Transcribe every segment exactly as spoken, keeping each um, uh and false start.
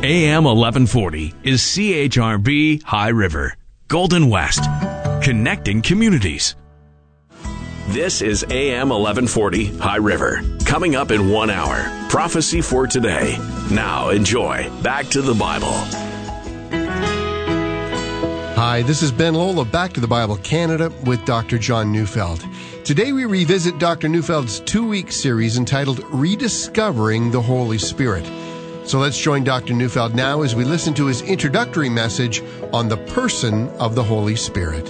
A M eleven forty is C H R B High River, Golden West, connecting communities. This is A M eleven forty High River. Coming up in one hour, Prophecy for Today. Now enjoy Back to the Bible. Hi, this is Ben Lola, Back to the Bible Canada with Doctor John Neufeld. Today we revisit Doctor Neufeld's two-week series entitled Rediscovering the Holy Spirit. So let's join Doctor Neufeld now as we listen to his introductory message on the person of the Holy Spirit.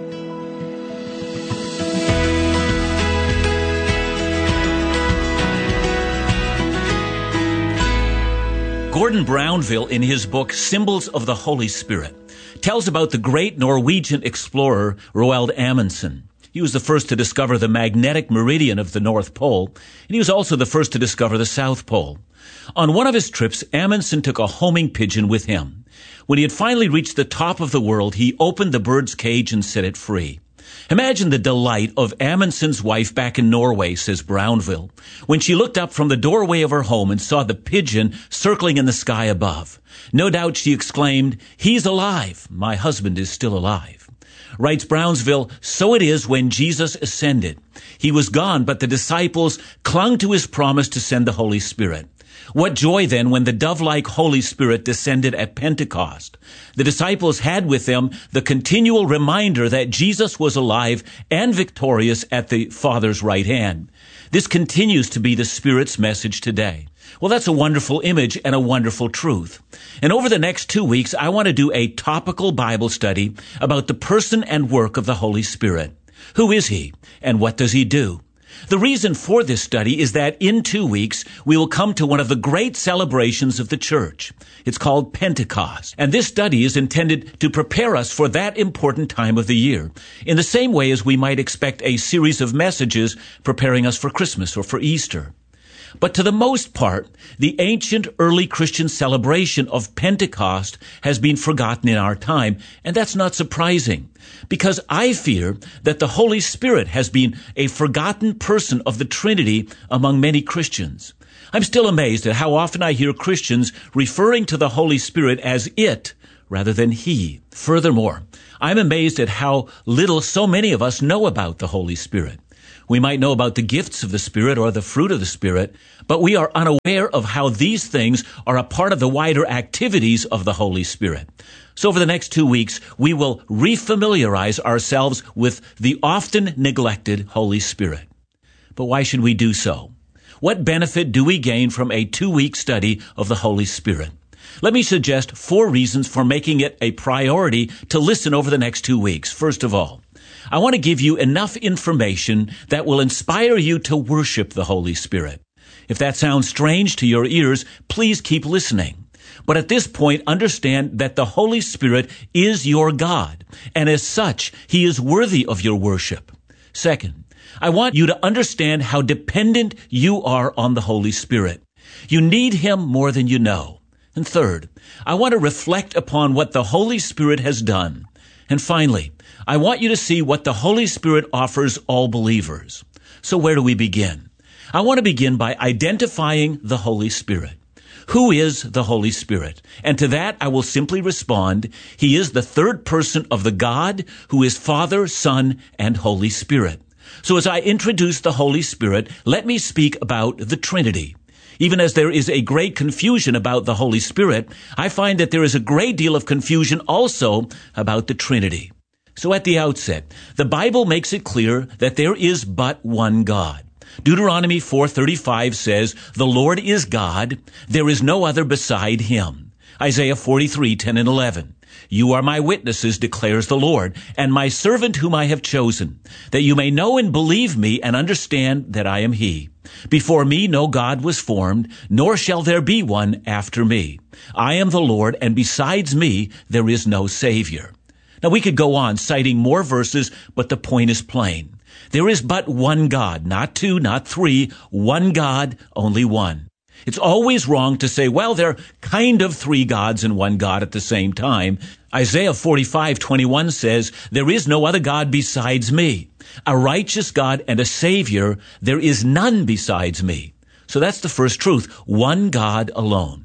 Gordon Brownville, in his book Symbols of the Holy Spirit, tells about the great Norwegian explorer Roald Amundsen. He was the first to discover the magnetic meridian of the North Pole, and he was also the first to discover the South Pole. On one of his trips, Amundsen took a homing pigeon with him. When he had finally reached the top of the world, he opened the bird's cage and set it free. Imagine the delight of Amundsen's wife back in Norway, says Brownville, when she looked up from the doorway of her home and saw the pigeon circling in the sky above. No doubt she exclaimed, "He's alive. My husband is still alive." Writes Brownsville, so it is when Jesus ascended. He was gone, but the disciples clung to his promise to send the Holy Spirit. What joy then when the dove-like Holy Spirit descended at Pentecost. The disciples had with them the continual reminder that Jesus was alive and victorious at the Father's right hand. This continues to be the Spirit's message today. Well, that's a wonderful image and a wonderful truth. And over the next two weeks, I want to do a topical Bible study about the person and work of the Holy Spirit. Who is he, and what does he do? The reason for this study is that in two weeks, we will come to one of the great celebrations of the church. It's called Pentecost. And this study is intended to prepare us for that important time of the year, in the same way as we might expect a series of messages preparing us for Christmas or for Easter. But to the most part, the ancient early Christian celebration of Pentecost has been forgotten in our time, and that's not surprising, because I fear that the Holy Spirit has been a forgotten person of the Trinity among many Christians. I'm still amazed at how often I hear Christians referring to the Holy Spirit as it rather than he. Furthermore, I'm amazed at how little so many of us know about the Holy Spirit. We might know about the gifts of the Spirit or the fruit of the Spirit, but we are unaware of how these things are a part of the wider activities of the Holy Spirit. So over the next two weeks, we will refamiliarize ourselves with the often neglected Holy Spirit. But why should we do so? What benefit do we gain from a two-week study of the Holy Spirit? Let me suggest four reasons for making it a priority to listen over the next two weeks. First of all, I want to give you enough information that will inspire you to worship the Holy Spirit. If that sounds strange to your ears, please keep listening. But at this point, understand that the Holy Spirit is your God, and as such, he is worthy of your worship. Second, I want you to understand how dependent you are on the Holy Spirit. You need him more than you know. And third, I want to reflect upon what the Holy Spirit has done. And finally, I want you to see what the Holy Spirit offers all believers. So where do we begin? I want to begin by identifying the Holy Spirit. Who is the Holy Spirit? And to that I will simply respond, he is the third person of the God who is Father, Son, and Holy Spirit. So as I introduce the Holy Spirit, let me speak about the Trinity. Even as there is a great confusion about the Holy Spirit, I find that there is a great deal of confusion also about the Trinity. So at the outset, the Bible makes it clear that there is but one God. Deuteronomy four thirty-five says, "The Lord is God, there is no other beside him." Isaiah forty-three ten and eleven, "You are my witnesses, declares the Lord, and my servant whom I have chosen, that you may know and believe me and understand that I am he. Before me no God was formed, nor shall there be one after me. I am the Lord, and besides me there is no Savior." Now we could go on citing more verses, but the point is plain. There is but one God, not two, not three, one God, only one. It's always wrong to say, well, there are kind of three gods and one God at the same time. Isaiah forty-five twenty-one says, "There is no other God besides me. A righteous God and a Savior, there is none besides me." So that's the first truth, one God alone.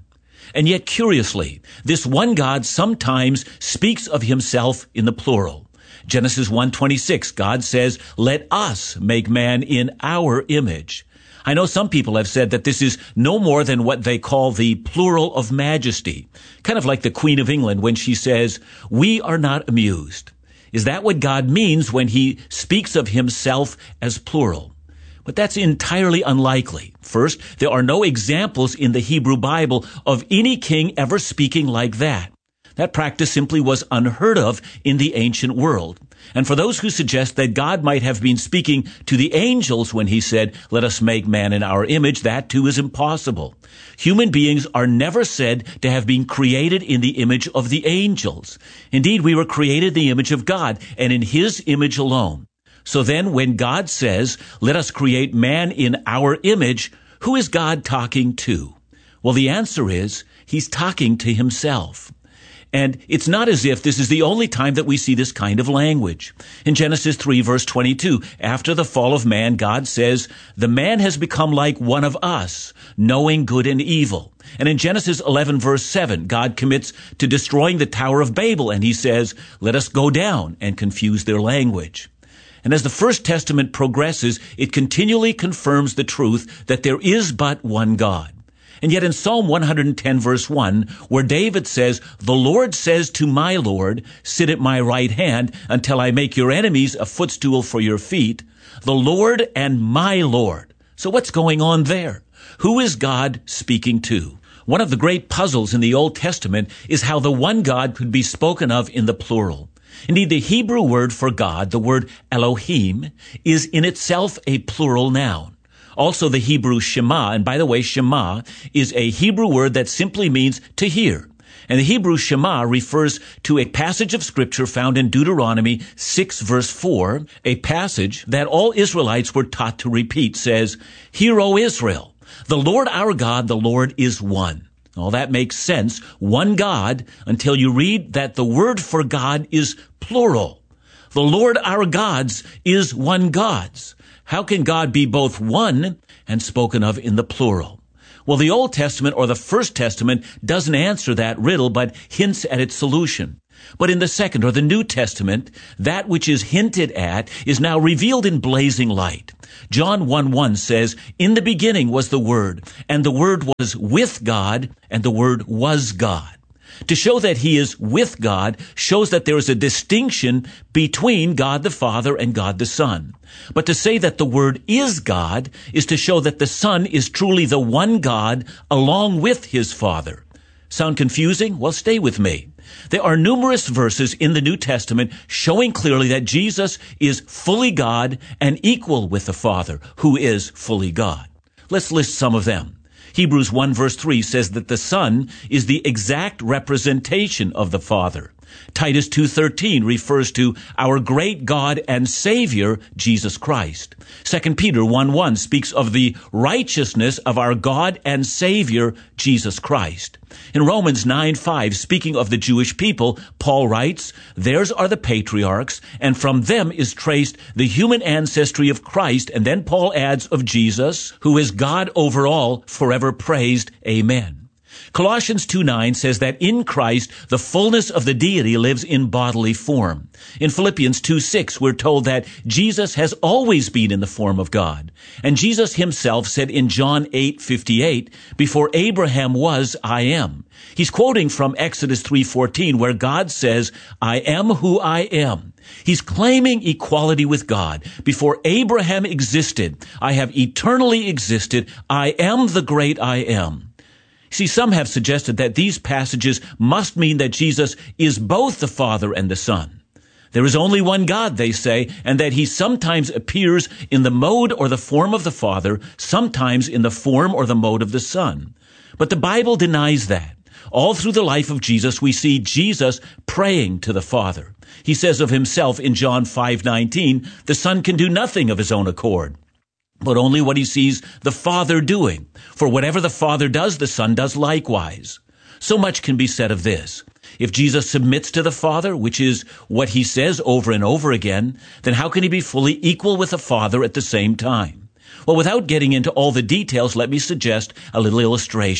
And yet, curiously, this one God sometimes speaks of himself in the plural. Genesis one twenty-six, God says, "Let us make man in our image." I know some people have said that this is no more than what they call the plural of majesty, kind of like the Queen of England when she says, "We are not amused." Is that what God means when he speaks of himself as plural? But that's entirely unlikely. First, there are no examples in the Hebrew Bible of any king ever speaking like that. That practice simply was unheard of in the ancient world. And for those who suggest that God might have been speaking to the angels when he said, "Let us make man in our image," that too is impossible. Human beings are never said to have been created in the image of the angels. Indeed, we were created in the image of God and in his image alone. So then when God says, "Let us create man in our image," who is God talking to? Well, the answer is, he's talking to himself. And it's not as if this is the only time that we see this kind of language. In Genesis three, verse twenty-two, after the fall of man, God says, "The man has become like one of us, knowing good and evil." And in Genesis eleven, verse seven, God commits to destroying the Tower of Babel, and he says, "Let us go down and confuse their language." And as the First Testament progresses, it continually confirms the truth that there is but one God. And yet in Psalm one hundred ten, verse one, where David says, "The Lord says to my Lord, sit at my right hand until I make your enemies a footstool for your feet," the Lord and my Lord. So what's going on there? Who is God speaking to? One of the great puzzles in the Old Testament is how the one God could be spoken of in the plural. Indeed, the Hebrew word for God, the word Elohim, is in itself a plural noun. Also, the Hebrew Shema, and by the way, Shema is a Hebrew word that simply means to hear. And the Hebrew Shema refers to a passage of Scripture found in Deuteronomy six, verse four, a passage that all Israelites were taught to repeat, says, "Hear, O Israel, the Lord our God, the Lord is one." All that makes sense, one God, until you read that the word for God is plural. The Lord our God's is one God's. How can God be both one and spoken of in the plural? Well, the Old Testament or the First Testament doesn't answer that riddle, but hints at its solution. But in the Second or the New Testament, that which is hinted at is now revealed in blazing light. John one one says, "In the beginning was the Word, and the Word was with God, and the Word was God." To show that he is with God shows that there is a distinction between God the Father and God the Son. But to say that the Word is God is to show that the Son is truly the one God along with his Father. Sound confusing? Well, stay with me. There are numerous verses in the New Testament showing clearly that Jesus is fully God and equal with the Father, who is fully God. Let's list some of them. Hebrews one verse three says that the Son is the exact representation of the Father. Titus two thirteen refers to our great God and Savior, Jesus Christ. Second Peter one one speaks of the righteousness of our God and Savior, Jesus Christ. In Romans nine five, speaking of the Jewish people, Paul writes, "Theirs are the patriarchs, and from them is traced the human ancestry of Christ." And then Paul adds of Jesus, "who is God over all, forever praised. Amen." Colossians two nine says that in Christ, the fullness of the deity lives in bodily form. In Philippians two six, we're told that Jesus has always been in the form of God. And Jesus himself said in John eight fifty-eight, "Before Abraham was, I am." He's quoting from Exodus three fourteen, where God says, "I am who I am." He's claiming equality with God. Before Abraham existed, I have eternally existed. I am the great I am. See, some have suggested that these passages must mean that Jesus is both the Father and the Son. There is only one God, they say, and that he sometimes appears in the mode or the form of the Father, sometimes in the form or the mode of the Son. But the Bible denies that. All through the life of Jesus, we see Jesus praying to the Father. He says of himself in John five nineteen, "The Son can do nothing of his own accord, but only what he sees the Father doing. For whatever the Father does, the Son does likewise." So much can be said of this. If Jesus submits to the Father, which is what he says over and over again, then how can he be fully equal with the Father at the same time? Well, without getting into all the details, let me suggest a little illustration.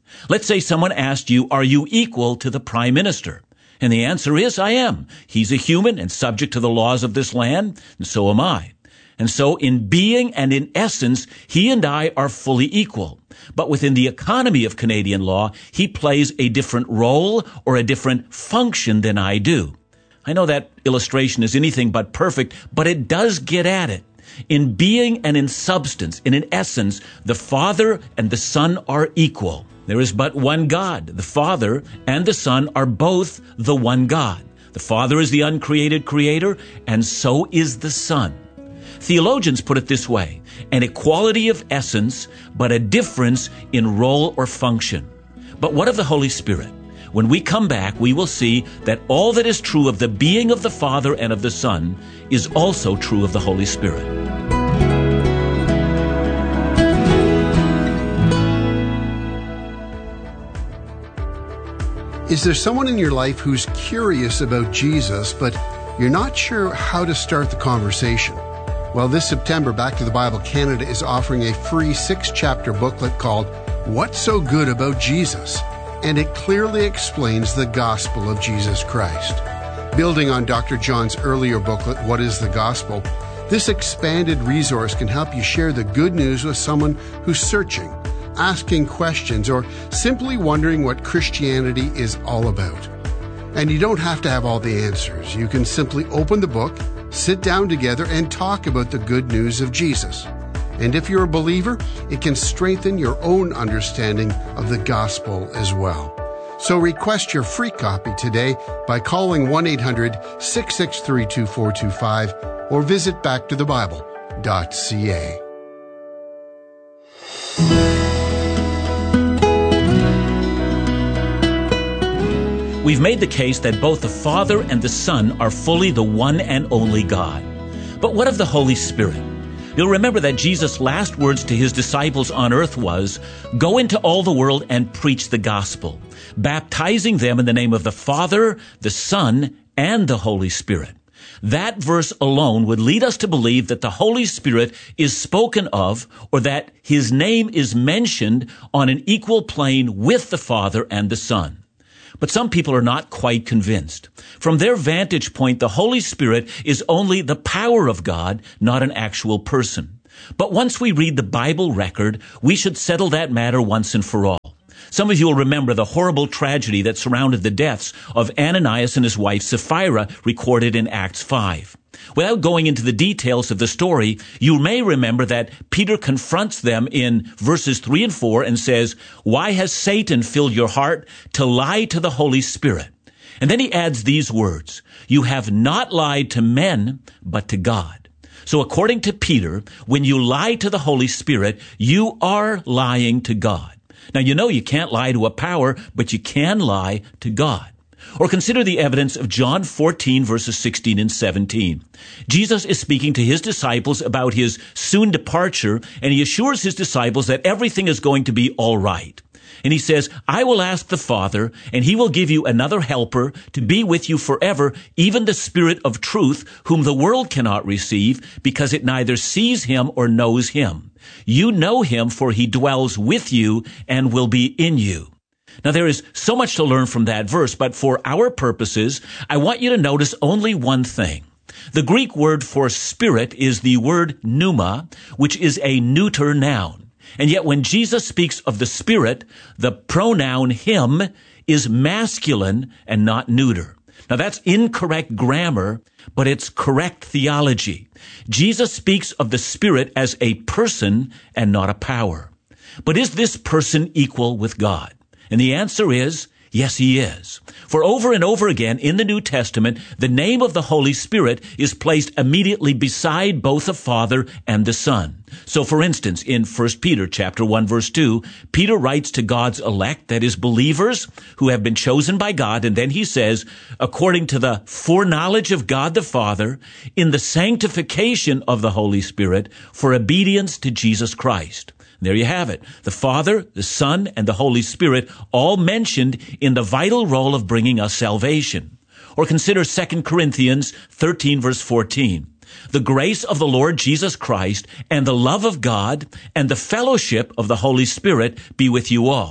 Let's say someone asked you, are you equal to the prime minister? And the answer is, I am. He's a human and subject to the laws of this land, and so am I. And so in being and in essence, he and I are fully equal. But within the economy of Canadian law, he plays a different role or a different function than I do. I know that illustration is anything but perfect, but it does get at it. In being and in substance, and in essence, the Father and the Son are equal. There is but one God. The Father and the Son are both the one God. The Father is the uncreated creator, and so is the Son. Theologians put it this way: an equality of essence, but a difference in role or function. But what of the Holy Spirit? When we come back, we will see that all that is true of the being of the Father and of the Son is also true of the Holy Spirit. Is there someone in your life who's curious about Jesus, but you're not sure how to start the conversation? Well, this September, Back to the Bible Canada is offering a free six-chapter booklet called What's So Good About Jesus? And it clearly explains the gospel of Jesus Christ. Building on Doctor John's earlier booklet, What is the Gospel?, this expanded resource can help you share the good news with someone who's searching, asking questions, or simply wondering what Christianity is all about. And you don't have to have all the answers. You can simply open the book, sit down together, and talk about the good news of Jesus. And if you're a believer, it can strengthen your own understanding of the gospel as well. So request your free copy today by calling one eight hundred, six six three, two four two five or visit back to the bible dot c a. We've made the case that both the Father and the Son are fully the one and only God. But what of the Holy Spirit? You'll remember that Jesus' last words to his disciples on earth was, "Go into all the world and preach the gospel, baptizing them in the name of the Father, the Son, and the Holy Spirit." That verse alone would lead us to believe that the Holy Spirit is spoken of, or that his name is mentioned on an equal plane with the Father and the Son. But some people are not quite convinced. From their vantage point, the Holy Spirit is only the power of God, not an actual person. But once we read the Bible record, we should settle that matter once and for all. Some of you will remember the horrible tragedy that surrounded the deaths of Ananias and his wife Sapphira, recorded in Acts five. Without going into the details of the story, you may remember that Peter confronts them in verses three and four and says, "Why has Satan filled your heart to lie to the Holy Spirit?" And then he adds these words, "You have not lied to men, but to God." So according to Peter, when you lie to the Holy Spirit, you are lying to God. Now, you know you can't lie to a power, but you can lie to God. Or consider the evidence of John fourteen, verses sixteen and seventeen. Jesus is speaking to his disciples about his soon departure, and he assures his disciples that everything is going to be all right. And he says, "I will ask the Father, and he will give you another helper to be with you forever, even the Spirit of truth, whom the world cannot receive, because it neither sees him or knows him. You know him, for he dwells with you and will be in you." Now, there is so much to learn from that verse, but for our purposes, I want you to notice only one thing. The Greek word for spirit is the word pneuma, which is a neuter noun. And yet when Jesus speaks of the Spirit, the pronoun him is masculine and not neuter. Now, that's incorrect grammar, but it's correct theology. Jesus speaks of the Spirit as a person and not a power. But is this person equal with God? And the answer is, yes, he is. For over and over again in the New Testament, the name of the Holy Spirit is placed immediately beside both the Father and the Son. So, for instance, in First Peter chapter one, verse two, Peter writes to God's elect, that is, believers who have been chosen by God, and then he says, according to the foreknowledge of God the Father, in the sanctification of the Holy Spirit, for obedience to Jesus Christ. There you have it. The Father, the Son, and the Holy Spirit all mentioned in the vital role of bringing us salvation. Or consider Second Corinthians thirteen, verse fourteen. The grace of the Lord Jesus Christ and the love of God and the fellowship of the Holy Spirit be with you all.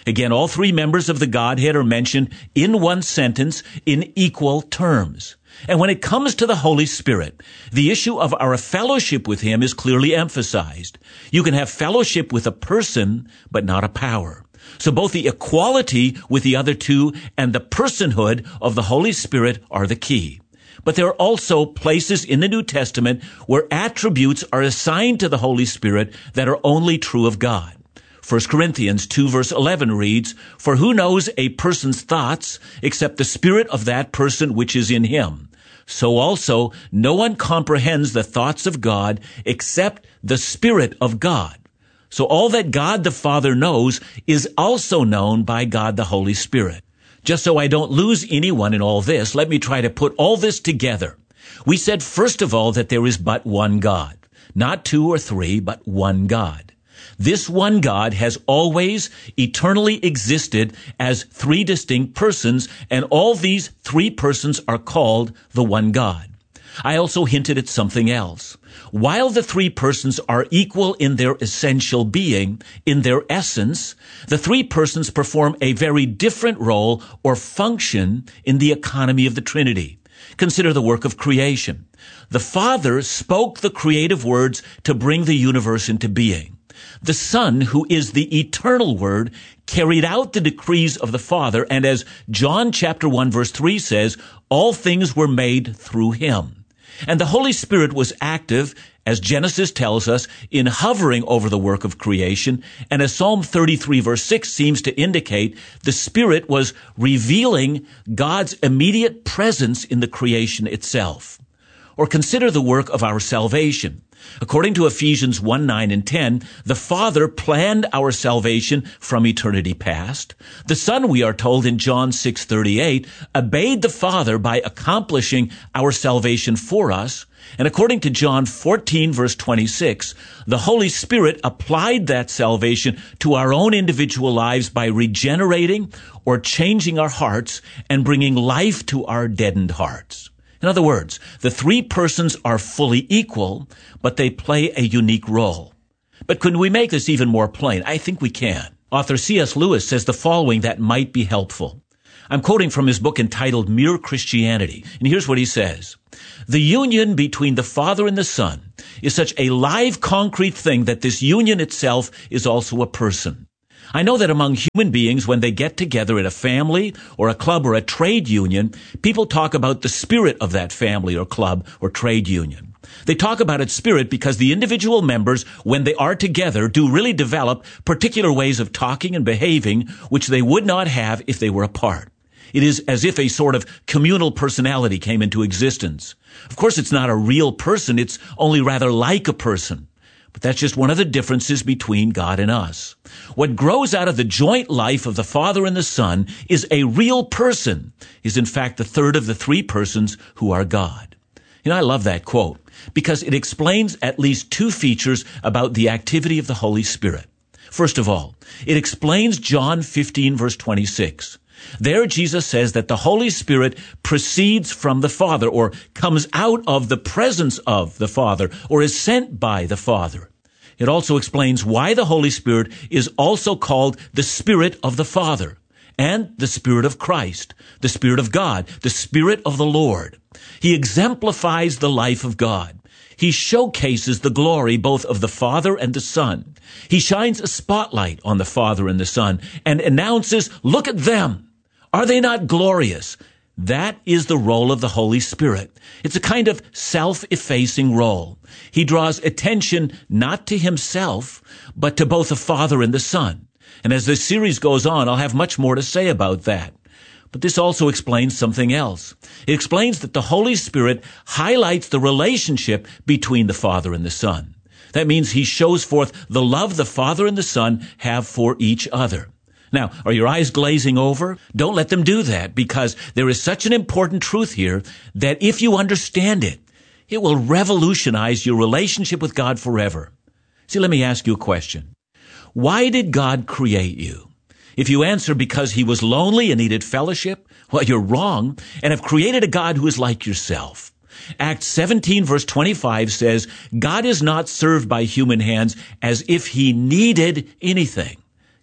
Again, all three members of the Godhead are mentioned in one sentence in equal terms. And when it comes to the Holy Spirit, the issue of our fellowship with Him is clearly emphasized. You can have fellowship with a person, but not a power. So both the equality with the other two and the personhood of the Holy Spirit are the key. But there are also places in the New Testament where attributes are assigned to the Holy Spirit that are only true of God. First Corinthians two verse eleven reads, "For who knows a person's thoughts except the spirit of that person which is in him? So also no one comprehends the thoughts of God except the Spirit of God." So all that God the Father knows is also known by God the Holy Spirit. Just so I don't lose anyone in all this, let me try to put all this together. We said, first of all, that there is but one God. Not two or three, but one God. This one God has always eternally existed as three distinct persons, and all these three persons are called the one God. I also hinted at something else. While the three persons are equal in their essential being, in their essence, the three persons perform a very different role or function in the economy of the Trinity. Consider the work of creation. The Father spoke the creative words to bring the universe into being. The Son, who is the eternal Word, carried out the decrees of the Father, and as John chapter one verse three says, all things were made through Him. And the Holy Spirit was active, as Genesis tells us, in hovering over the work of creation, and as Psalm thirty-three verse six seems to indicate, the Spirit was revealing God's immediate presence in the creation itself. Or consider the work of our salvation. According to Ephesians one, nine, and ten, the Father planned our salvation from eternity past. The Son, we are told in John six, thirty-eight, obeyed the Father by accomplishing our salvation for us. And according to John fourteen, verse twenty-six, the Holy Spirit applied that salvation to our own individual lives by regenerating or changing our hearts and bringing life to our deadened hearts. In other words, the three persons are fully equal, but they play a unique role. But can we make this even more plain? I think we can. Author C S Lewis says the following that might be helpful. I'm quoting from his book entitled Mere Christianity, and here's what he says. The union between the Father and the Son is such a live, concrete thing that this union itself is also a person. I know that among human beings, when they get together in a family or a club or a trade union, people talk about the spirit of that family or club or trade union. They talk about its spirit because the individual members, when they are together, do really develop particular ways of talking and behaving which they would not have if they were apart. It is as if a sort of communal personality came into existence. Of course, it's not a real person. It's only rather like a person. But that's just one of the differences between God and us. What grows out of the joint life of the Father and the Son is a real person, is in fact the third of the three persons who are God. You know, I love that quote because it explains at least two features about the activity of the Holy Spirit. First of all, it explains John fifteen, verse twenty-six. There Jesus says that the Holy Spirit proceeds from the Father, or comes out of the presence of the Father, or is sent by the Father. It also explains why the Holy Spirit is also called the Spirit of the Father, and the Spirit of Christ, the Spirit of God, the Spirit of the Lord. He exemplifies the life of God. He showcases the glory both of the Father and the Son. He shines a spotlight on the Father and the Son and announces, look at them. Are they not glorious? That is the role of the Holy Spirit. It's a kind of self-effacing role. He draws attention not to himself, but to both the Father and the Son. And as this series goes on, I'll have much more to say about that. But this also explains something else. It explains that the Holy Spirit highlights the relationship between the Father and the Son. That means he shows forth the love the Father and the Son have for each other. Now, are your eyes glazing over? Don't let them do that, because there is such an important truth here that if you understand it, it will revolutionize your relationship with God forever. See, let me ask you a question. Why did God create you? If you answer because he was lonely and needed fellowship, well, you're wrong, and have created a God who is like yourself. Acts seventeen verse twenty-five says, God is not served by human hands as if he needed anything.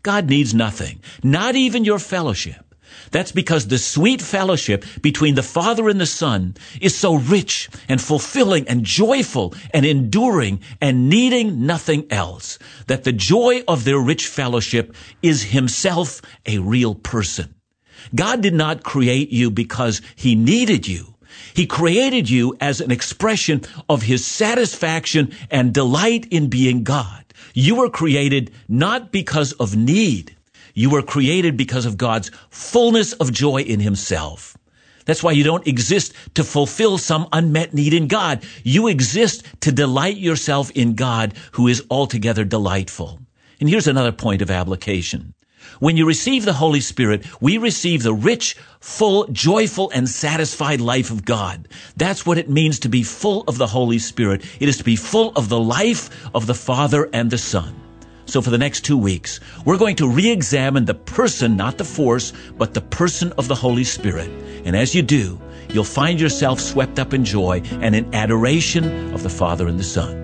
God needs nothing, not even your fellowship. That's because the sweet fellowship between the Father and the Son is so rich and fulfilling and joyful and enduring and needing nothing else, that the joy of their rich fellowship is himself a real person. God did not create you because he needed you. He created you as an expression of his satisfaction and delight in being God. You were created not because of need. You were created because of God's fullness of joy in himself. That's why you don't exist to fulfill some unmet need in God. You exist to delight yourself in God, who is altogether delightful. And here's another point of application. When you receive the Holy Spirit, we receive the rich, full, joyful, and satisfied life of God. That's what it means to be full of the Holy Spirit. It is to be full of the life of the Father and the Son. So for the next two weeks, we're going to re-examine the person, not the force, but the person of the Holy Spirit. And as you do, you'll find yourself swept up in joy and in adoration of the Father and the Son.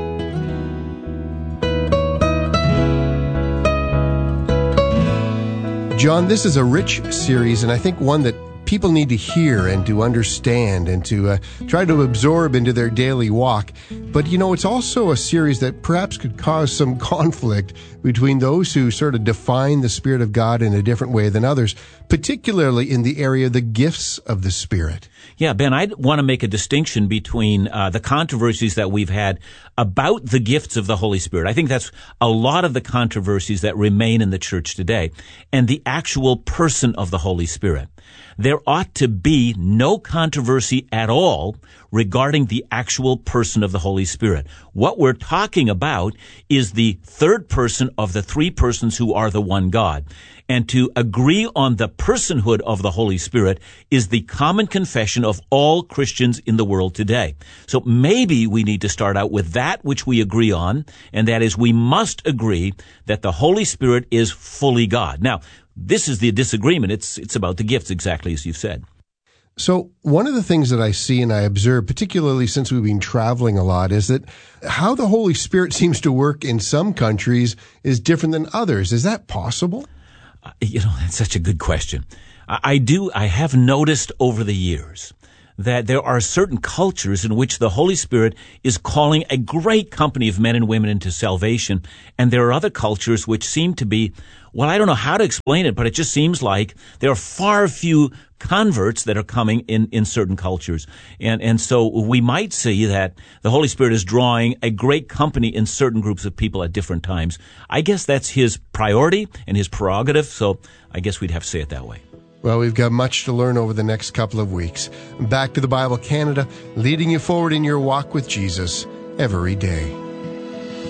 John, this is a rich series, and I think one that people need to hear and to understand and to uh, try to absorb into their daily walk. But, you know, it's also a series that perhaps could cause some conflict between those who sort of define the Spirit of God in a different way than others, particularly in the area of the gifts of the Spirit. Yeah, Ben, I want to make a distinction between uh, the controversies that we've had about the gifts of the Holy Spirit. I think that's a lot of the controversies that remain in the church today, and the actual person of the Holy Spirit. There ought to be no controversy at all regarding the actual person of the Holy Spirit. What we're talking about is the third person of the three persons who are the one God. And to agree on the personhood of the Holy Spirit is the common confession of all Christians in the world today. So maybe we need to start out with that which we agree on, and that is we must agree that the Holy Spirit is fully God. Now, this is the disagreement. It's it's about the gifts, exactly as you've said. So one of the things that I see and I observe, particularly since we've been traveling a lot, is that how the Holy Spirit seems to work in some countries is different than others. Is that possible? Uh, you know, that's such a good question. I, I do, I have noticed over the years that there are certain cultures in which the Holy Spirit is calling a great company of men and women into salvation, and there are other cultures which seem to be, well, I don't know how to explain it, but it just seems like there are far few converts that are coming in, in certain cultures. And, and so we might see that the Holy Spirit is drawing a great company in certain groups of people at different times. I guess that's his priority and his prerogative, so I guess we'd have to say it that way. Well, we've got much to learn over the next couple of weeks. Back to the Bible Canada, leading you forward in your walk with Jesus every day.